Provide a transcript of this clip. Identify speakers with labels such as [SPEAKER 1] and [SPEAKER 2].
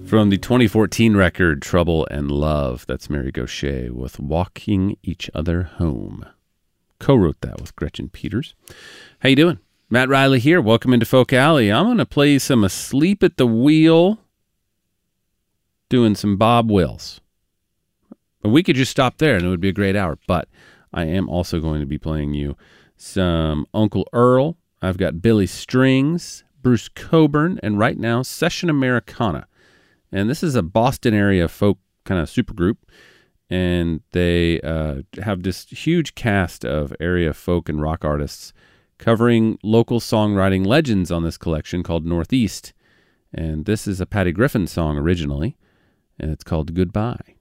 [SPEAKER 1] From the 2014 record Trouble and Love, that's Mary Gauthier with Walking Each Other Home. Co-wrote that with Gretchen Peters. How you doing? Matt Riley here. Welcome into Folk Alley. I'm going to play some Asleep at the Wheel, doing some Bob Wills. But we could just stop there and it would be a great hour. But I am also going to be playing you some Uncle Earl. I've got Billy Strings, Bruce Coburn, and right now Session Americana. And this is a Boston area folk kind of supergroup. And they have this huge cast of area folk and rock artists covering local songwriting legends on this collection called Northeast. And this is a Patty Griffin song originally, and it's called Goodbye.